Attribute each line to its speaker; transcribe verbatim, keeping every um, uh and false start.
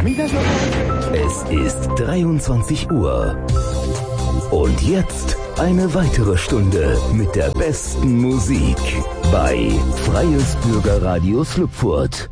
Speaker 1: Es ist dreiundzwanzig Uhr. Und jetzt eine weitere Stunde mit der besten Musik bei Freies Bürgerradio Slupfurt.